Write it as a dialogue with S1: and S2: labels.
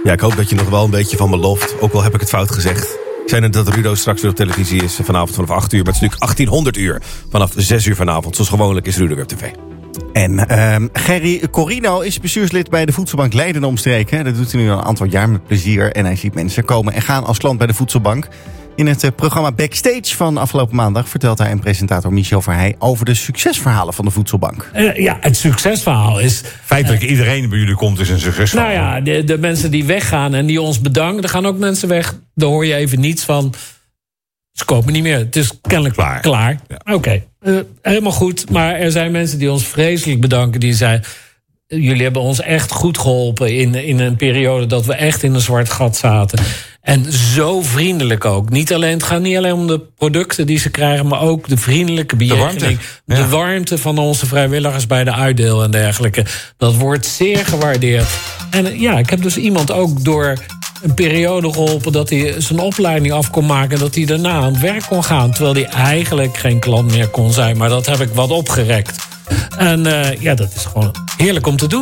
S1: Ja, ik hoop dat je nog wel een beetje van me loft. Ook al heb ik het fout gezegd. Ik zei net dat Rudo straks weer op televisie is vanavond vanaf 8 uur. Maar het is nu 1800 uur. Vanaf 6 uur vanavond. Zoals gewoonlijk is Rudo weer op tv.
S2: En Gerry Corino is bestuurslid bij de Voedselbank Leiden en omstreken. Dat doet hij nu al een aantal jaar met plezier. En hij ziet mensen komen en gaan als klant bij de Voedselbank. In het programma Backstage van afgelopen maandag vertelt hij en presentator Michel Verheij over de succesverhalen van de Voedselbank.
S3: Het succesverhaal is...
S4: Feitelijk iedereen bij jullie komt is een succesverhaal.
S3: Nou ja, de mensen die weggaan en die ons bedanken, er gaan ook mensen weg. Daar hoor je even niets van. Ze kopen niet meer. Het is kennelijk klaar. Ja. Oké. Helemaal goed. Maar er zijn mensen die ons vreselijk bedanken. Die zeiden, jullie hebben ons echt goed geholpen in een periode dat we echt in een zwart gat zaten. En zo vriendelijk ook. Het gaat niet alleen om de producten die ze krijgen, maar ook de vriendelijke bejegening. De warmte van onze vrijwilligers bij de uitdeel en dergelijke. Dat wordt zeer gewaardeerd. En ik heb dus iemand ook door een periode geholpen dat hij zijn opleiding af kon maken en dat hij daarna aan het werk kon gaan. Terwijl hij eigenlijk geen klant meer kon zijn. Maar dat heb ik wat opgerekt. En dat is gewoon heerlijk om te doen.